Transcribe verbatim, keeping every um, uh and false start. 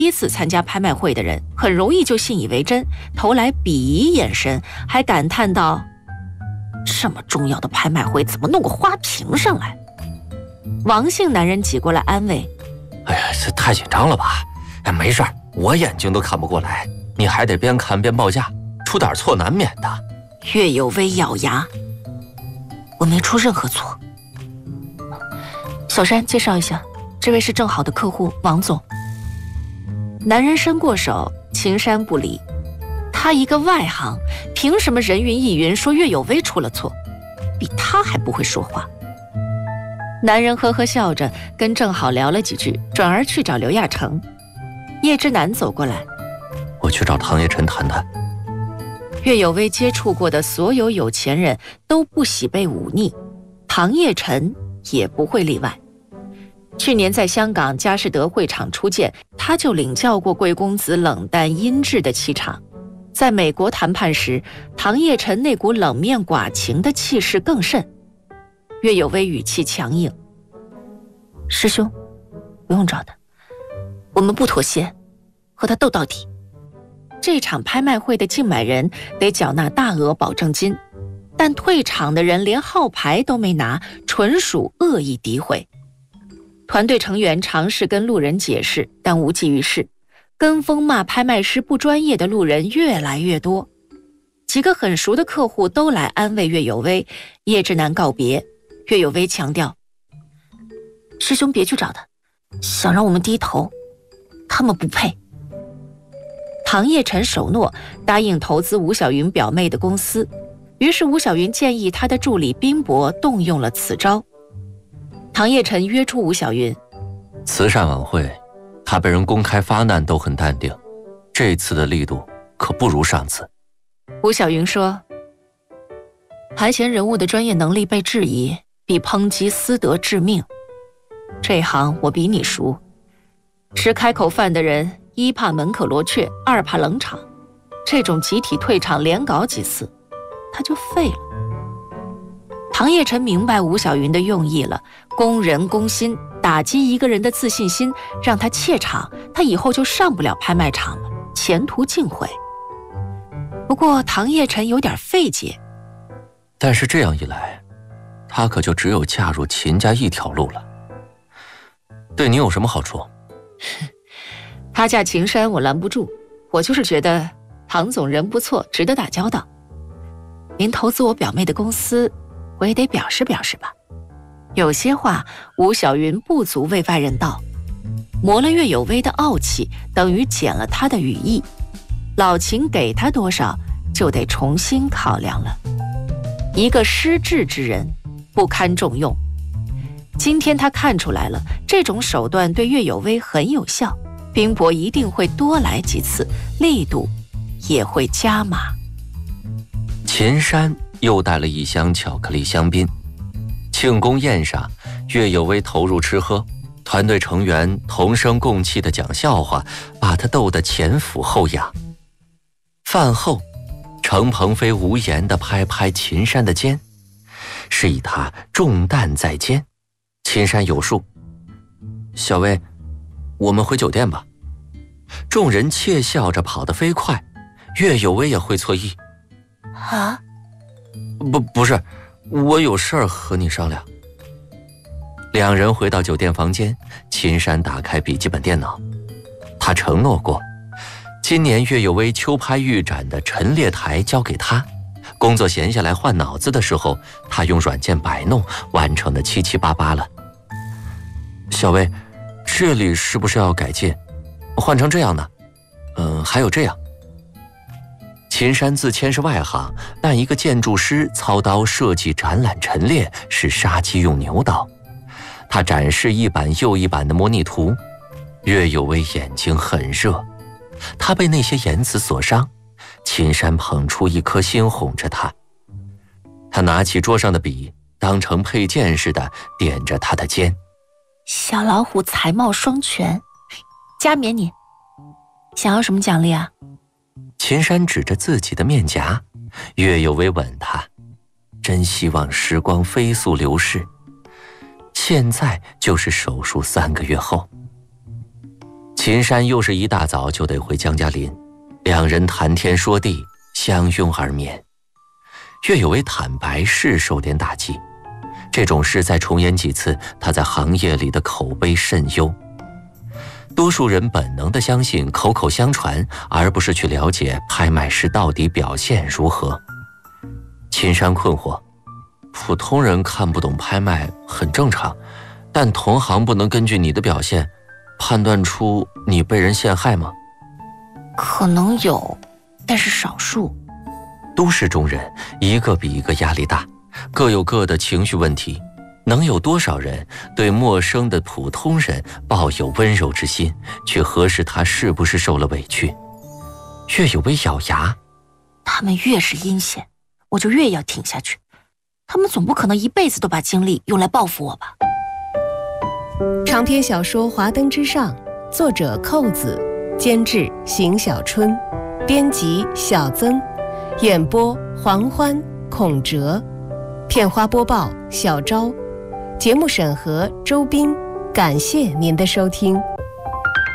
第一次参加拍卖会的人很容易就信以为真，投来鄙夷眼神，还感叹道：这么重要的拍卖会怎么弄个花瓶上来？王姓男人挤过来安慰： 哎呀，这太紧张了吧？哎，没事儿，我眼睛都看不过来，你还得边看边报价，出点错难免的。 岳有为咬牙：我没出任何错。小山，介绍一下，这位是正好的客户王总。男人伸过手，秦山不理。他一个外行，凭什么人云亦云说岳有为出了错？比他还不会说话。男人呵呵笑着跟正好聊了几句，转而去找刘亚成。叶之南走过来： 我去找唐叶晨谈谈。 岳有为接触过的所有有钱人都不喜被忤逆，唐叶晨也不会例外。去年在香港佳士得会场初见，他就领教过贵公子冷淡阴鸷的气场。在美国谈判时，唐叶晨那股冷面寡情的气势更甚。岳有为语气强硬：师兄，不用找他，我们不妥协，和他斗到底。这场拍卖会的竞买人得缴纳大额保证金，但退场的人连号牌都没拿，纯属恶意诋毁。团队成员尝试跟路人解释，但无济于事。跟风骂拍卖师不专业的路人越来越多，几个很熟的客户都来安慰岳有为。叶之南告别，岳有为强调：师兄别去找他，想让我们低头，他们不配。唐叶晨首诺答应投资吴小云表妹的公司，于是吴小云建议他的助理宾博动用了此招。唐叶晨约出吴小云： 慈善晚会他被人公开发难都很淡定，这次的力度可不如上次。 吴小云说：台前人物的专业能力被质疑，比抨击私德致命。这行我比你熟，吃开口饭的人一怕门可罗雀，二怕冷场，这种集体退场连搞几次他就废了。唐叶晨明白吴小云的用意了，攻人攻心，打击一个人的自信心，让他怯场，他以后就上不了拍卖场了，前途尽毁。不过唐叶晨有点费解， 但是这样一来，他可就只有嫁入秦家一条路了。对你有什么好处？ 他嫁秦山我拦不住，我就是觉得唐总人不错，值得打交道。您投资我表妹的公司，我也得表示表示吧。有些话吴小云不足为外人道，磨了岳有为的傲气，等于减了他的羽翼。老秦给他多少，就得重新考量了。一个失智之人，不堪重用。今天他看出来了，这种手段对岳有为很有效，宾博一定会多来几次，力度也会加码。 秦山又带了一箱巧克力香槟。庆功宴上，岳有为投入吃喝，团队成员同声共泣地讲笑话，把他逗得前俯后仰。饭后，程鹏飞无言地拍拍秦山的肩，示意他重担在肩。秦山有数。小薇，我们回酒店吧。众人窃笑着跑得飞快，岳有为也会错意。 啊？ 不，不是，我有事儿和你商量。两人回到酒店房间，秦山打开笔记本电脑。他承诺过，今年岳有为秋拍预展的陈列台交给他，工作闲下来换脑子的时候，他用软件摆弄，完成的七七八八了。小薇，这里是不是要改进？换成这样呢？嗯，还有这样。秦山自谦是外行，但一个建筑师操刀设计展览陈列是杀鸡用牛刀。他展示一版又一版的模拟图，岳有为眼睛很热，他被那些言辞所伤。秦山捧出一颗心哄着他，他拿起桌上的笔，当成佩剑似的点着他的肩。 小老虎才貌双全，加冕你。想要什么奖励啊？ 秦山指着自己的面颊，岳有为吻他，真希望时光飞速流逝，现在就是手术三个月后。 秦山又是一大早就得回江家林，两人谈天说地，相拥而眠。岳有为坦白是受点打击，这种事再重演几次，他在行业里的口碑甚优。多数人本能地相信口口相传，而不是去了解拍卖师到底表现如何。秦山困惑，普通人看不懂拍卖很正常，但同行不能根据你的表现判断出你被人陷害吗？ 可能有，但是少数。 都市中人一个比一个压力大，各有各的情绪问题，能有多少人对陌生的普通人抱有温柔之心，去核实他是不是受了委屈？岳有为咬牙， 他们越是阴险，我就越要挺下去。他们总不可能一辈子都把精力用来报复我吧。 长篇小说《华灯之上》，作者寇子，监制邢小春，编辑小曾，演播黄欢、孔哲，片花播报小昭，节目审核周斌。感谢您的收听。